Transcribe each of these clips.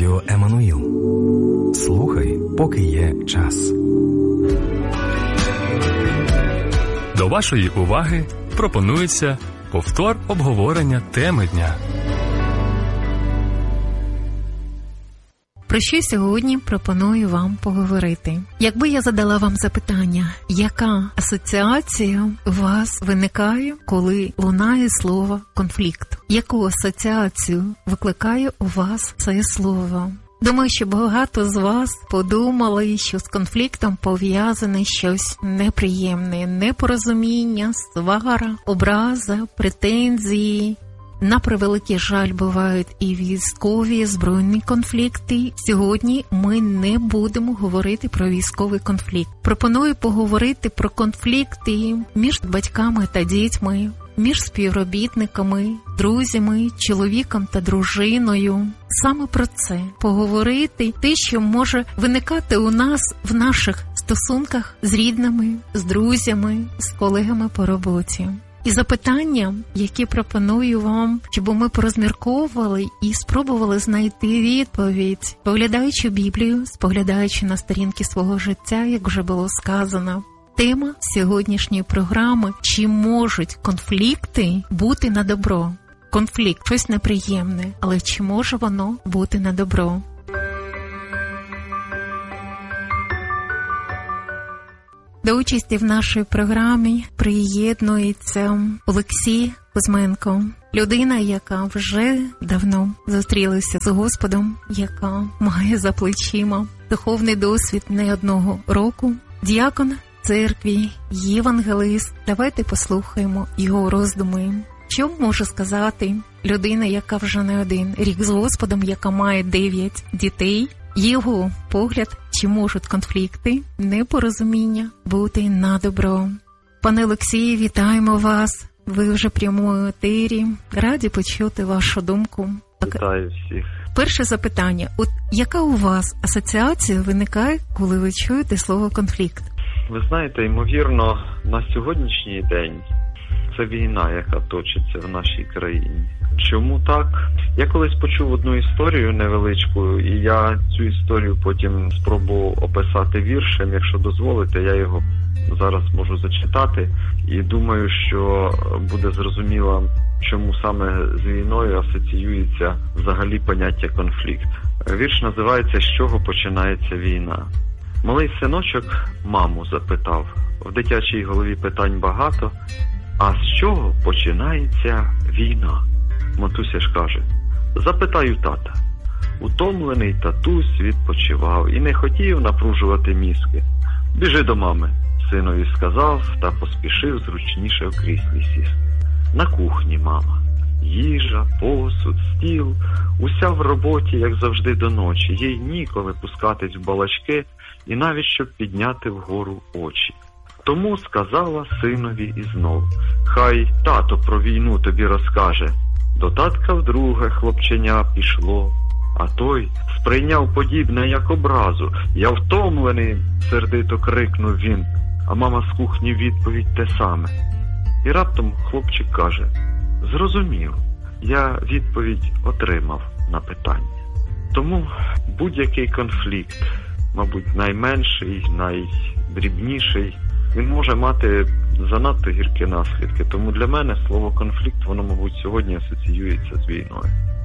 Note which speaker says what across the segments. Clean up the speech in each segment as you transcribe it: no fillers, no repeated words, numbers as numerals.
Speaker 1: Радіо Еммануїл. Слухай, поки є час.
Speaker 2: До вашої уваги пропонується повтор обговорення теми дня.
Speaker 3: Про що сьогодні пропоную вам поговорити? Якби я задала вам запитання, яка асоціація у вас виникає, коли лунає слово «конфлікт»? Яку асоціацію викликає у вас це слово? Думаю, що багато з вас подумали, що з конфліктом пов'язане щось неприємне, непорозуміння, свара, образа, претензії. На превеликий жаль, бувають і військові, збройні конфлікти. Сьогодні ми не будемо говорити про військовий конфлікт. Пропоную поговорити про конфлікти між батьками та дітьми, між співробітниками, друзями, чоловіком та дружиною. Саме про це поговорити, те, що може виникати у нас в наших стосунках з рідними, з друзями, з колегами по роботі. І запитання, які пропоную вам, щоб ми порозмірковували і спробували знайти відповідь, споглядаючи Біблію, споглядаючи на сторінки свого життя, як вже було сказано. Тема сьогоднішньої програми – чи можуть конфлікти бути на добро? Конфлікт – щось неприємне, але чи може воно бути на добро? До участі в нашій програмі приєднується Олексій Кузьменко, людина, яка вже давно зустрілася з Господом, яка має за плечима духовний досвід не одного року, діякон церкві, євангелист. Давайте послухаємо його роздуми. Що може сказати людина, яка вже не один рік з Господом, яка має 9 дітей, його погляд, чи можуть конфлікти, непорозуміння бути на добро? Пане Олексію, вітаємо вас. Ви вже в прямому етері. Раді почути вашу думку.
Speaker 4: Вітаю всіх.
Speaker 3: Перше запитання. От яка у вас асоціація виникає, коли ви чуєте слово «конфлікт»?
Speaker 4: Ви знаєте, ймовірно, на сьогоднішній день це війна, яка точиться в нашій країні. Чому так? Я колись почув одну історію невеличку, і я цю історію потім спробував описати віршем. Якщо дозволите, я його зараз можу зачитати. І думаю, що буде зрозуміло, чому саме з війною асоціюється взагалі поняття конфлікт. Вірш називається «З чого починається війна?». Малий синочок маму запитав. В дитячій голові питань багато. А з чого починається війна? Матуся ж каже, запитаю тата. Утомлений татусь відпочивав і не хотів напружувати мізки. Біжи до мами, синові сказав, та поспішив зручніше в кріслі сісти. На кухні мама. Їжа, посуд, стіл, уся в роботі, як завжди, до ночі. Їй ніколи пускатись в балачки і навіть щоб підняти вгору очі. Тому сказала синові і знов, хай тато про війну тобі розкаже. До татка вдруге хлопченя пішло, а той сприйняв подібне як образу. Я втомлений, сердито крикнув він, а мама з кухні відповідь те саме. І раптом хлопчик каже, зрозумів, я відповідь отримав на питання. Тому будь-який конфлікт, мабуть, найменший, найдрібніший, він може мати занадто гіркі наслідки. Тому для мене слово «конфлікт», воно, мабуть, сьогодні асоціюється з війною.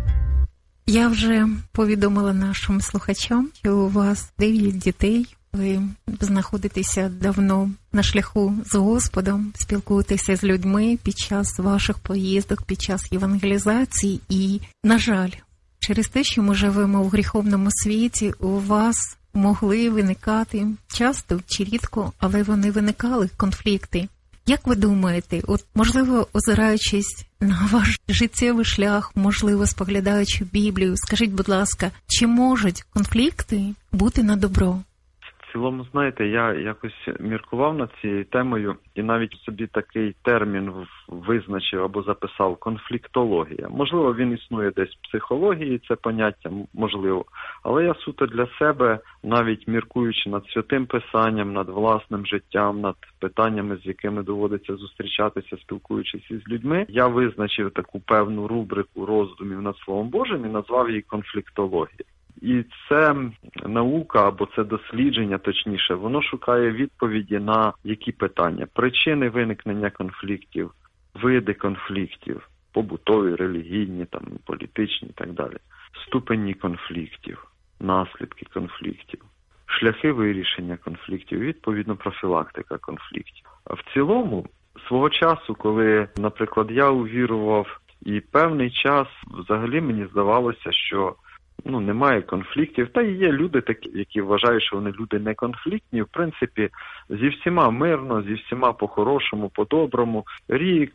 Speaker 3: Я вже повідомила нашим слухачам, що у вас 9 дітей. Ви знаходитеся давно на шляху з Господом, спілкуєтеся з людьми під час ваших поїздок, під час євангелізації. І, на жаль, через те, що ми живемо в гріховному світі, у вас могли виникати часто чи рідко, але вони виникали, конфлікти. Як ви думаєте, от можливо, озираючись на ваш життєвий шлях, можливо, споглядаючи Біблію, скажіть, будь ласка, чи можуть конфлікти бути на добро?
Speaker 4: В цілому, знаєте, я якось міркував над цією темою і навіть собі такий термін визначив або записав – конфліктологія. Можливо, він існує десь в психології, це поняття, можливо. Але я суто для себе, навіть міркуючи над Святим Писанням, над власним життям, над питаннями, з якими доводиться зустрічатися, спілкуючись із людьми, я визначив таку певну рубрику роздумів над Словом Божим і назвав її конфліктологія. І це наука, або це дослідження, точніше, воно шукає відповіді на які питання? Причини виникнення конфліктів, види конфліктів, побутові, релігійні, політичні і так далі, ступені конфліктів, наслідки конфліктів, шляхи вирішення конфліктів, відповідно, профілактика конфліктів. А в цілому, свого часу, коли, наприклад, я увірував, і певний час взагалі мені здавалося, що немає конфліктів. Та і є люди такі, які вважають, що вони люди не конфліктні. В принципі, зі всіма мирно, зі всіма по-хорошому, по-доброму. Рік,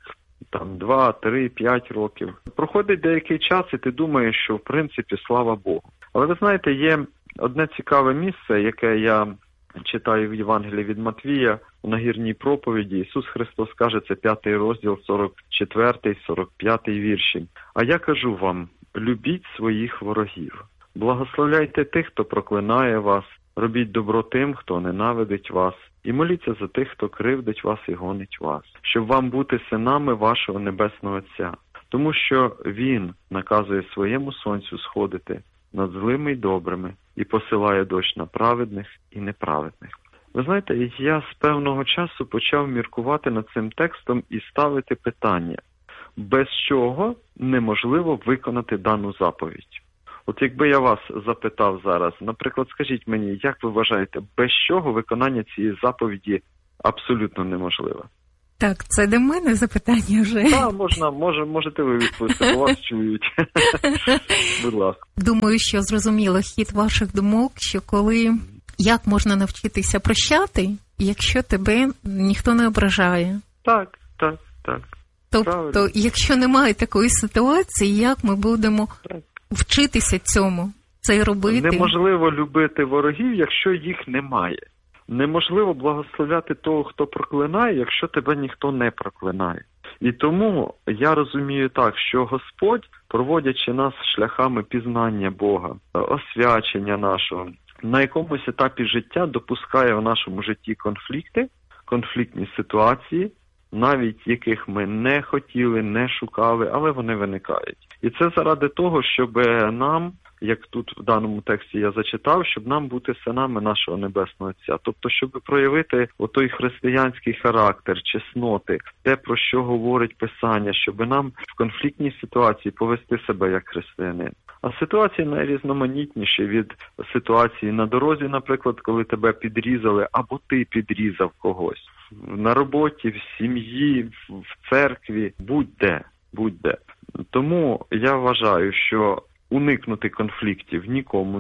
Speaker 4: 2, 3, 5 років. Проходить деякий час, і ти думаєш, що в принципі, слава Богу. Але ви знаєте, є одне цікаве місце, яке я читаю в Євангелії від Матвія, у нагірній проповіді. Ісус Христос каже, це 5 розділ, 44, 45 вірші. «А я кажу вам, любіть своїх ворогів, благословляйте тих, хто проклинає вас, робіть добро тим, хто ненавидить вас, і моліться за тих, хто кривдить вас і гонить вас, щоб вам бути синами вашого Небесного Отця. Тому що Він наказує своєму сонцю сходити над злими й добрими і посилає дощ на праведних і неправедних». Ви знаєте, я з певного часу почав міркувати над цим текстом і ставити питання, без чого неможливо виконати дану заповідь. От якби я вас запитав зараз, наприклад, скажіть мені, як ви вважаєте, без чого виконання цієї заповіді абсолютно неможливе?
Speaker 3: Так, це до мене запитання вже.
Speaker 4: Так, можете ви відповісти, бо вас чують. Будь ласка.
Speaker 3: Думаю, що зрозуміло хід ваших думок, що як можна навчитися прощати, якщо тебе ніхто не ображає.
Speaker 4: Так.
Speaker 3: Тобто,
Speaker 4: правильно.
Speaker 3: Якщо немає такої ситуації, як ми будемо вчитися цьому, це робити?
Speaker 4: Неможливо любити ворогів, якщо їх немає. Неможливо благословляти того, хто проклинає, якщо тебе ніхто не проклинає. І тому я розумію так, що Господь, проводячи нас шляхами пізнання Бога, освячення нашого, на якомусь етапі життя допускає в нашому житті конфлікти, конфліктні ситуації, навіть яких ми не хотіли, не шукали, але вони виникають. І це заради того, щоб нам, як тут в даному тексті я зачитав, щоб нам бути синами нашого Небесного Отця. Тобто, щоб проявити отой християнський характер, чесноти, те, про що говорить Писання, щоб нам в конфліктній ситуації повести себе як християнин. А ситуації найрізноманітніші, від ситуації на дорозі, наприклад, коли тебе підрізали, або ти підрізав когось. На роботі, в сім'ї, в церкві, будь-де. Тому я вважаю, що уникнути конфліктів нікому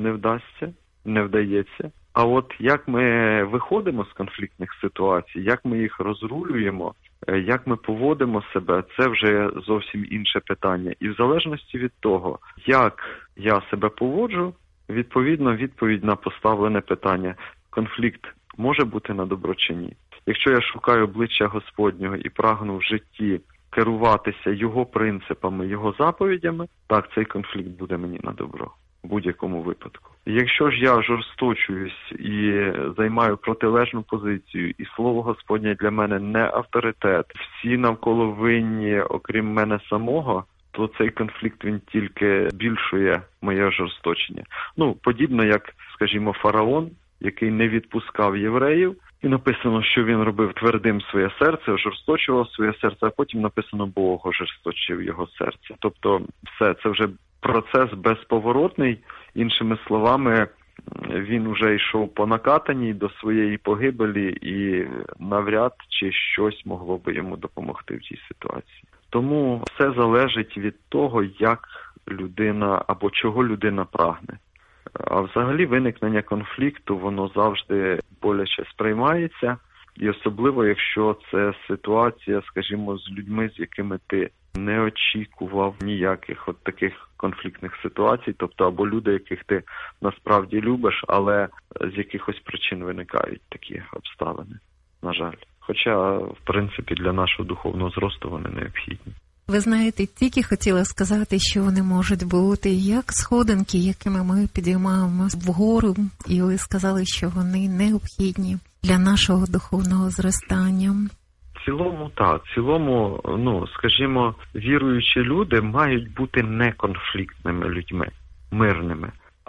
Speaker 4: не вдається. А от як ми виходимо з конфліктних ситуацій, як ми їх розрулюємо, як ми поводимо себе, це вже зовсім інше питання. І в залежності від того, як я себе поводжу, відповідно відповідь на поставлене питання, конфлікт може бути на добро чи ні. Якщо я шукаю обличчя Господнього і прагну в житті керуватися Його принципами, Його заповідями, так, цей конфлікт буде мені на добро, в будь-якому випадку. Якщо ж я жорсточуюсь і займаю протилежну позицію, і Слово Господнє для мене не авторитет, всі навколо винні, окрім мене самого, то цей конфлікт, він тільки збільшує моє жорсточення. Подібно як, скажімо, фараон, який не відпускав євреїв, і написано, що він робив твердим своє серце, ожорсточував своє серце, а потім написано, Бог ожорсточив його серце. Тобто все, це вже процес безповоротний. Іншими словами, він вже йшов по накатаній до своєї погибелі і навряд чи щось могло би йому допомогти в цій ситуації. Тому все залежить від того, як людина або чого людина прагне. А взагалі виникнення конфлікту, воно завжди боляче сприймається, і особливо, якщо це ситуація, скажімо, з людьми, з якими ти не очікував ніяких от таких конфліктних ситуацій, тобто або люди, яких ти насправді любиш, але з якихось причин виникають такі обставини, на жаль. Хоча, в принципі, для нашого духовного зросту вони необхідні.
Speaker 3: Ви знаєте, тільки хотіла сказати, що вони можуть бути як сходинки, якими ми підіймаємося вгору, і ви сказали, що вони необхідні для нашого духовного зростання.
Speaker 4: В цілому, так. В цілому, скажімо, віруючі люди мають бути неконфліктними людьми, мирними.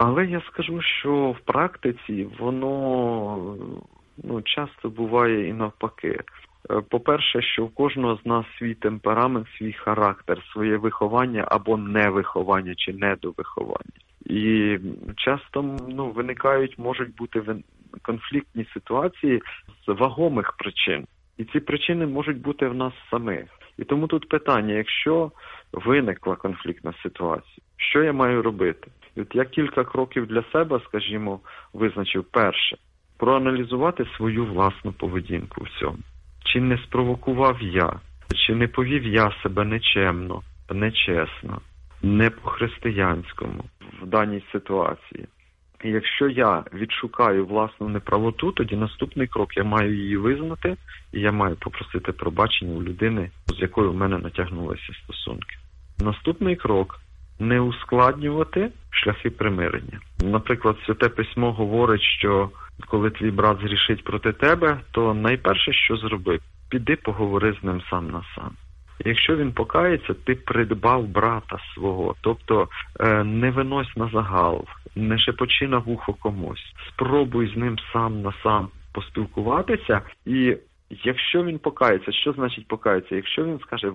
Speaker 4: Але я скажу, що в практиці воно часто буває і навпаки. По-перше, що в кожного з нас свій темперамент, свій характер, своє виховання або невиховання чи недовиховання. І часто можуть бути конфліктні ситуації з вагомих причин. І ці причини можуть бути в нас самих. І тому тут питання, якщо виникла конфліктна ситуація, що я маю робити? І от я кілька кроків для себе, скажімо, визначив. Перше, проаналізувати свою власну поведінку в цьому. Чи не спровокував я, чи не повів я себе нечемно, нечесно, не по-християнському в даній ситуації. І якщо я відшукаю власну неправоту, тоді наступний крок, я маю її визнати, і я маю попросити пробачення у людини, з якою в мене натягнулися стосунки. Наступний крок – не ускладнювати шляхи примирення. Наприклад, Святе Письмо говорить, що коли твій брат згрішить проти тебе, то найперше, що зроби – піди поговори з ним сам на сам. Якщо він покається, ти придбав брата свого, тобто не винось на загал, не шепочи на вухо комусь, спробуй з ним сам на сам поспілкуватися, і якщо він покається, що значить покається? Якщо він скаже,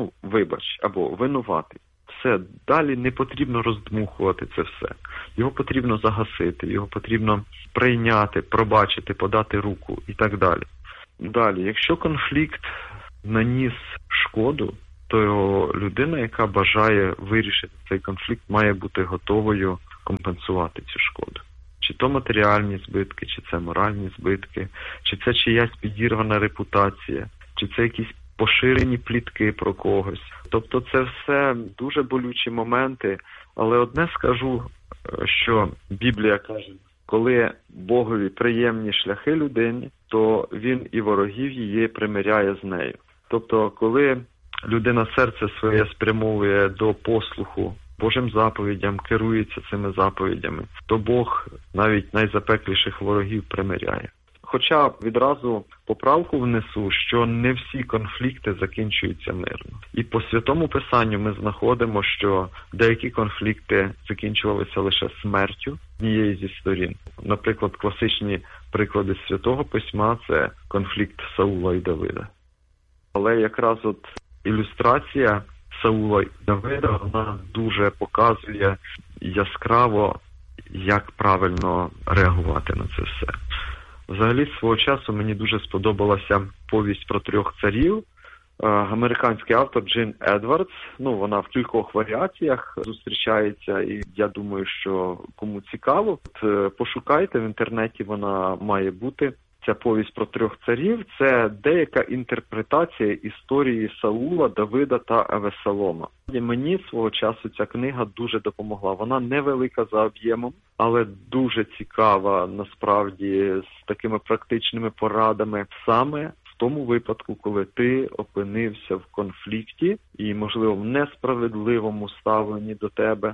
Speaker 4: вибач, або винуватий, все, далі не потрібно роздмухувати це все. Його потрібно загасити, його потрібно прийняти, пробачити, подати руку і так далі. Далі, якщо конфлікт наніс шкоду, то людина, яка бажає вирішити цей конфлікт, має бути готовою компенсувати цю шкоду. Чи то матеріальні збитки, чи це моральні збитки, чи це чиясь підірвана репутація, чи це якісь поширені плітки про когось. Тобто це все дуже болючі моменти, але одне скажу, що Біблія каже, коли Богові приємні шляхи людині, то він і ворогів її примиряє з нею. Тобто, коли людина серце своє спрямовує до послуху Божим заповідям, керується цими заповідями, то Бог навіть найзапекліших ворогів примиряє. Хоча відразу поправку внесу, що не всі конфлікти закінчуються мирно. І по Святому Писанню ми знаходимо, що деякі конфлікти закінчувалися лише смертю однієї зі сторін. Наприклад, класичні приклади Святого Письма – це конфлікт Саула і Давида. Але якраз ілюстрація Саула і Давида, вона дуже показує яскраво, як правильно реагувати на це все. Взагалі, свого часу мені дуже сподобалася повість про 3 царів. Американський автор Джин Едвардс, вона в кількох варіаціях зустрічається, і я думаю, що кому цікаво, пошукайте, в інтернеті вона має бути. Ця повість про 3 царів – це деяка інтерпретація історії Саула, Давида та Авесолома. І мені свого часу ця книга дуже допомогла. Вона невелика за об'ємом, але дуже цікава, насправді, з такими практичними порадами саме в тому випадку, коли ти опинився в конфлікті і, можливо, в несправедливому ставленні до тебе.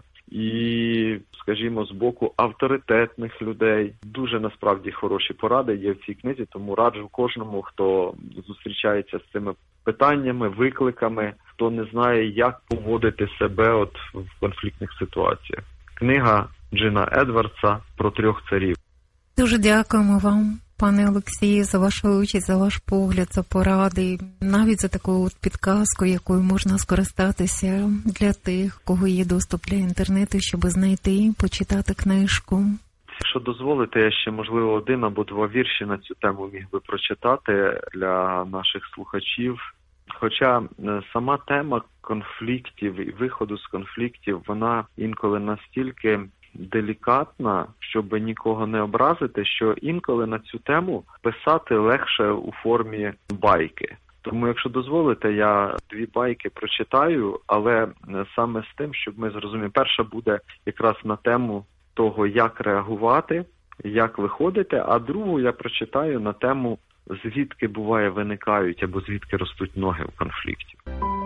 Speaker 4: І, скажімо, з боку авторитетних людей. Дуже, насправді, хороші поради є в цій книзі, тому раджу кожному, хто зустрічається з цими питаннями, викликами, хто не знає, як поводити себе в конфліктних ситуаціях. Книга Джина Едвардса про 3 царів.
Speaker 3: Дуже дякуємо вам, пане Олексію, за вашу участь, за ваш погляд, за поради, навіть за таку підказку, якою можна скористатися для тих, кого є доступ для інтернету, щоб знайти, почитати книжку.
Speaker 4: Якщо дозволите, я ще, можливо, 1 або 2 вірші на цю тему міг би прочитати для наших слухачів. Хоча сама тема конфліктів і виходу з конфліктів, вона інколи настільки делікатна, щоб нікого не образити, що інколи на цю тему писати легше у формі байки. Тому, якщо дозволите, я 2 байки прочитаю, але саме з тим, щоб ми зрозуміли. Перша буде якраз на тему того, як реагувати, як виходити, а другу я прочитаю на тему, звідки буває виникають або звідки ростуть ноги в конфлікті.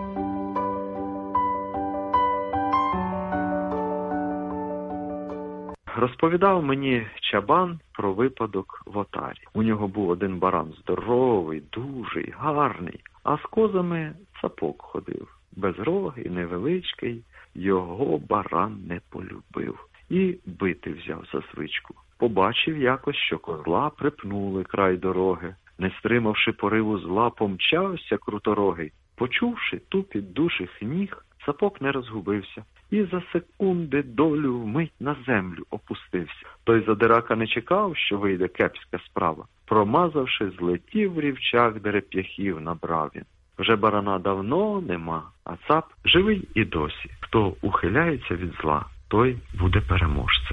Speaker 4: Розповідав мені чабан про випадок в отарі. У нього був 1 баран здоровий, дужий, гарний, а з козами цапок ходив. Безрогий, невеличкий, його баран не полюбив. і бити взяв за звичку. Побачив якось, що козла припнули край дороги. Не стримавши пориву зла, помчався круторогий. Почувши тупіт дужих ніг, сапог не розгубився і за секунди долю вмить на землю опустився. Той задирака не чекав, що вийде кепська справа. Промазавши, злетів в рівчак, де реп'яхів набрав він. Вже барана давно нема, а цап живий і досі. Хто ухиляється від зла, той буде переможцем.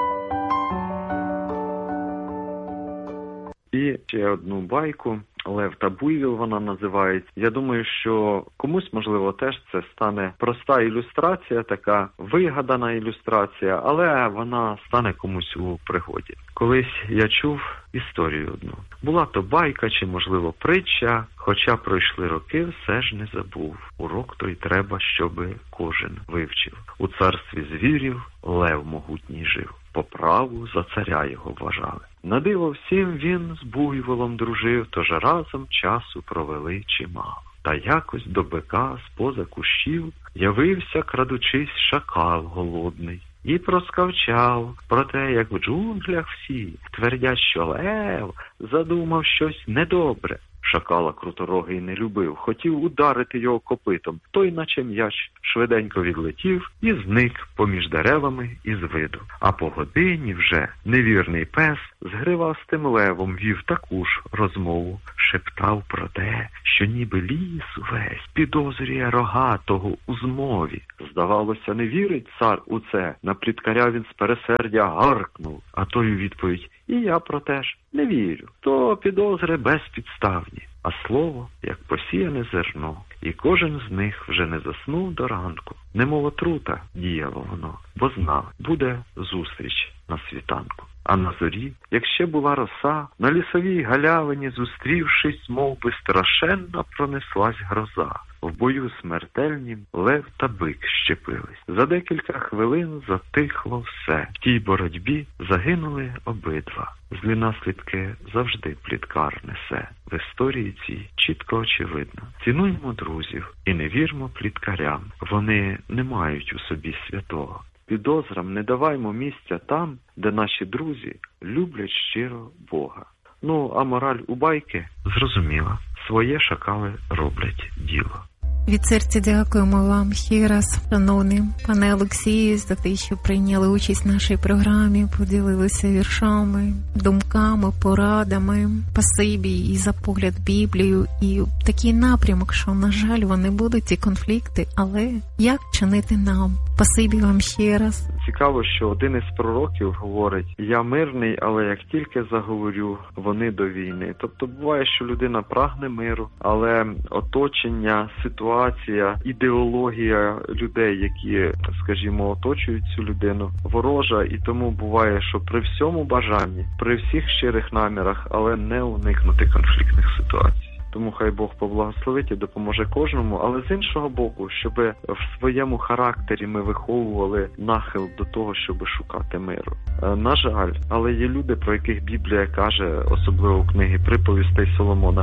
Speaker 4: І ще одну байку, Лев та Буйвіл вона називається. Я думаю, що комусь, можливо, теж це стане проста ілюстрація, така вигадана ілюстрація, але вона стане комусь у пригоді. Колись я чув історію одну. Була то байка чи, можливо, притча, хоча пройшли роки, все ж не забув. Урок той треба, щоби кожен вивчив. У царстві звірів лев могутній жив. По праву за царя його вважали. На диво всім він з буйволом дружив, тож разом часу провели чимало. Та якось до бика з-поза кущів явився, крадучись, шакал голодний. І проскавчав про те, як в джунглях всі твердять, що лев задумав щось недобре. Шакала круторогий не любив, хотів ударити його копитом. Той, наче м'яч, швиденько відлетів і зник поміж деревами із виду. А по годині вже невірний пес з гривастим левом вів таку ж розмову. Шептав про те, що ніби ліс увесь підозрює рогатого у змові. Здавалося, не вірить цар у це. На пліткаря він з пересердя гаркнув, а той у відповідь: і я проте ж не вірю. То підозри безпідставні, а слово, як посіяне зерно. І кожен з них вже не заснув до ранку. Немов отрута діяло воно, бо знав, буде зустріч на світанку. А на зорі, як ще була роса, на лісовій галявині, зустрівшись, мов би страшенно пронеслась гроза. В бою смертельнім лев та бик щепились. За декілька хвилин затихло все. В тій боротьбі загинули обидва. Злі наслідки завжди пліткар несе. В історії цій чітко очевидно. Цінуймо друзів і не вірмо пліткарям. Вони не мають у собі святого. Підозрам не даваймо місця там, де наші друзі люблять щиро Бога. Ну, а мораль у байки зрозуміла. Своє шакали роблять діло.
Speaker 3: Від серця дякуємо вам ще раз, шановний пане Олексію, за те, що прийняли участь в нашій програмі, поділилися віршами, думками, порадами. Спасибі і за погляд в Біблію, і такий напрямок, що, на жаль, вони будуть, ті конфлікти, але як чинити нам? Спасибі вам ще раз.
Speaker 4: Цікаво, що один із пророків говорить: я мирний, але як тільки заговорю, вони до війни. Тобто буває, що людина прагне миру, але оточення, ситуація, ідеологія людей, які, скажімо, оточують цю людину, ворожа, і тому буває, що при всьому бажанні, при всіх щирих намірах, але не уникнути конфліктних ситуацій. Тому хай Бог поблагословить і допоможе кожному, але з іншого боку, щоб в своєму характері ми виховували нахил до того, щоб шукати миру. На жаль, але є люди, про яких Біблія каже, особливо в книгі «Приповістей Соломона»,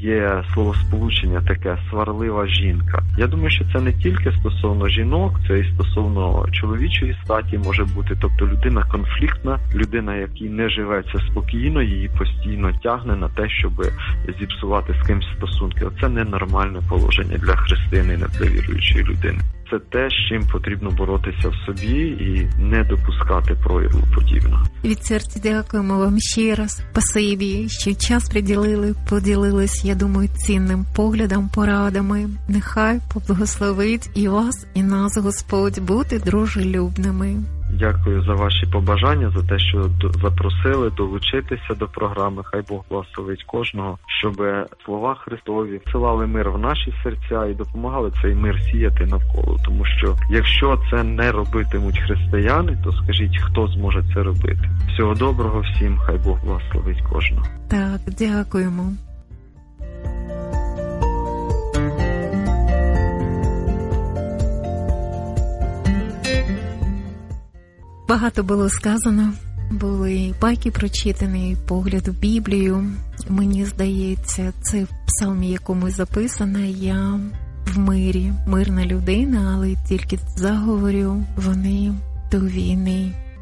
Speaker 4: є словосполучення таке «сварлива жінка». Я думаю, що це не тільки стосовно жінок, це і стосовно чоловічої статі може бути. Тобто людина конфліктна, людина, якій не живеться спокійно, її постійно тягне на те, щоб зіпсувати з кимсь стосунки. Оце ненормальне положення для християнина, для віруючої людини. Це те, з чим потрібно боротися в собі і не допускати прояву подібного.
Speaker 3: Від серця дякуємо вам ще раз. Спасибі, що час приділили, поділились, я думаю, цінним поглядом, порадами. Нехай поблагословить і вас, і нас, Господь, бути дружелюбними.
Speaker 4: Дякую за ваші побажання, за те, що запросили долучитися до програми. Хай Бог благословить кожного, щоб слова Христові всилали мир в наші серця і допомагали цей мир сіяти навколо. Тому що якщо це не робитимуть християни, то скажіть, хто зможе це робити? Всього доброго всім, хай Бог благословить кожного.
Speaker 3: Так, дякуємо. Багато було сказано, були байки прочитані, погляд в Біблію. Мені здається, це в псалмі якомусь записано: я в мирі, мирна людина, але тільки заговорю, вони до війни.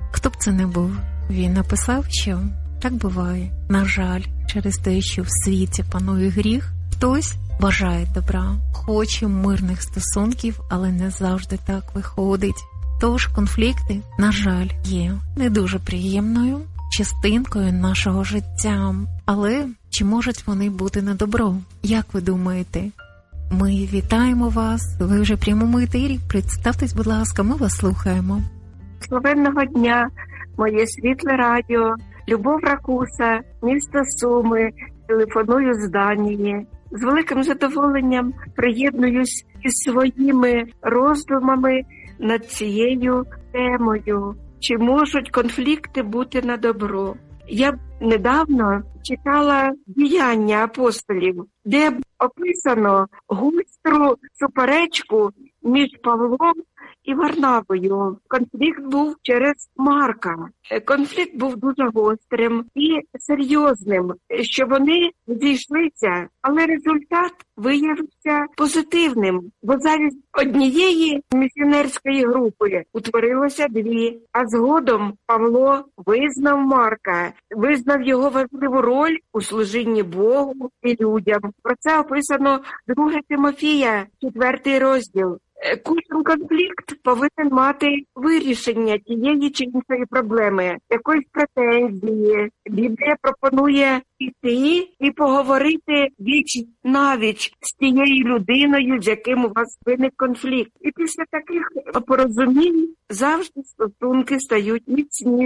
Speaker 3: Хто б це не був, він написав, що так буває. На жаль, через те, що в світі панує гріх, хтось бажає добра, хоче мирних стосунків, але не завжди так виходить. Тож конфлікти, на жаль, є не дуже приємною частинкою нашого життя. Але чи можуть вони бути на добро? Як ви думаєте? Ми вітаємо вас. Ви вже в прямому етері. Представтесь, будь ласка, ми вас слухаємо.
Speaker 5: Славенного дня, моє світле радіо, Любов Ракуса, місто Суми, телефоную з Данії. З великим задоволенням приєднуюсь із своїми роздумами над цією темою. Чи можуть конфлікти бути на добро? Я недавно читала «Діяння апостолів», де описано гостру суперечку між Павлом і Варнавою. Конфлікт був через Марка. Конфлікт був дуже гострим і серйозним, що вони зійшлися, але результат виявився позитивним, бо замість однієї місіонерської групи утворилося дві, а згодом Павло визнав Марка, визнав його важливу роль у служінні Богу і людям. Про це описано 2 Тимофія, 4 розділ. Кожен конфлікт повинен мати вирішення тієї чи іншої проблеми, якоїсь претензії. Біблія пропонує піти і поговорити віч навіч з тією людиною, з яким у вас виник конфлікт. І після таких порозумінь завжди стосунки стають міцнішими.